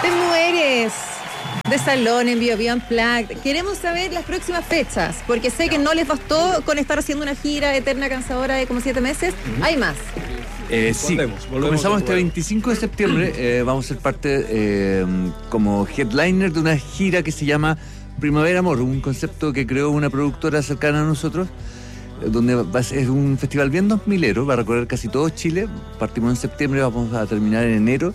Te mueres. De Salón en Bio Unplugged. Queremos saber las próximas fechas, porque sé que no les bastó con estar haciendo una gira eterna cansadora de como 7 meses. Hay más. Sí, comenzamos este 25 de septiembre. Vamos a ser parte como headliner de una gira que se llama Primavera Amor, un concepto que creó una productora cercana a nosotros, donde es un festival bien 2000ero, va a recorrer casi todo Chile. Partimos en septiembre, vamos a terminar en enero.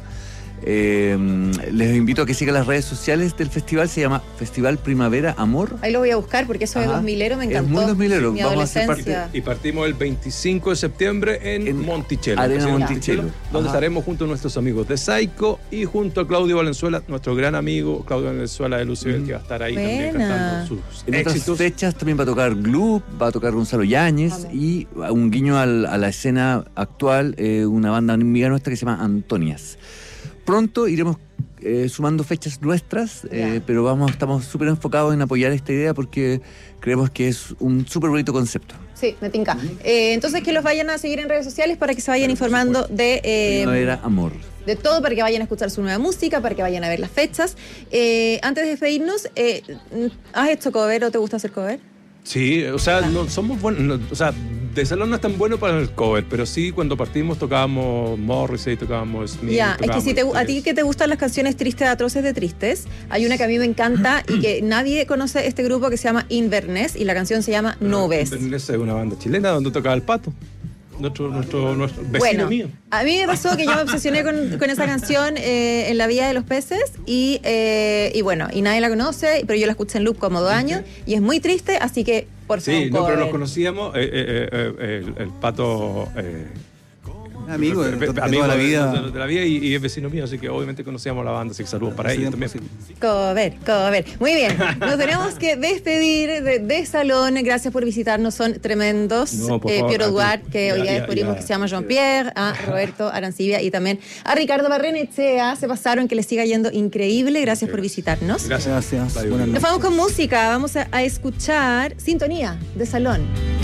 Les invito a que sigan las redes sociales del festival. Se llama Festival Primavera Amor. Ahí lo voy a buscar porque eso de 2000ero me encantó. Es muy 2000ero. Mi Vamos a ser adolescencia. Y partimos el 25 de septiembre en Monticello. Arena Monticello. Donde estaremos junto a nuestros amigos de Psycho y junto a Claudio Valenzuela, nuestro gran amigo Claudio Valenzuela de Lucibel, que va a estar ahí también cantando sus en éxitos. otras fechas también va a tocar Glue, va a tocar Gonzalo Yáñez y un guiño a la escena actual, una banda amiga nuestra que se llama Antonias. Pronto iremos sumando fechas nuestras, pero estamos súper enfocados en apoyar esta idea porque creemos que es un súper bonito concepto. Sí, me tinca. Entonces que los vayan a seguir en redes sociales para que se vayan informando de... Primavera Amor. De todo, para que vayan a escuchar su nueva música, para que vayan a ver las fechas. Antes de despedirnos, ¿has hecho cover o te gusta hacer cover? Sí, o sea, no somos buenos, no, o sea, de Salón no es tan bueno para el cover, pero sí cuando partimos tocábamos Morrissey, tocábamos Smith. Ya, es que si a ti que te gustan las canciones tristes, atroces de tristes, hay una que a mí me encanta y que nadie conoce este grupo que se llama Inverness y la canción se llama Nubes. Inverness es una banda chilena donde tocaba el Pato. Nuestro vecino bueno, mío. A mí me pasó que yo me obsesioné con esa canción en La Vía de los Peces y bueno, y nadie la conoce, pero yo la escuché en loop como 2 años y es muy triste, así que por favor. Sí, no, pero nos conocíamos, el Pato... amigo de toda la vida. De la vida y es vecino mío, así que obviamente conocíamos la banda, así que saludos para ellos también. Cover. Muy bien, nos tenemos que despedir de Salón. Gracias por visitarnos, son tremendos. No, por favor, Piero Duarte, que hoy día descubrimos que se llama Jean-Pierre, a Roberto Arancibia y también a Ricardo Barrenechea. Se pasaron, que les siga yendo increíble. Gracias por visitarnos. Gracias. Buenas noches. Nos vamos con música, vamos a escuchar Sintonía de Salón.